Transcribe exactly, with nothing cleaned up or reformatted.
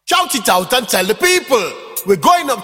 Shout it out and tell the people. We're going up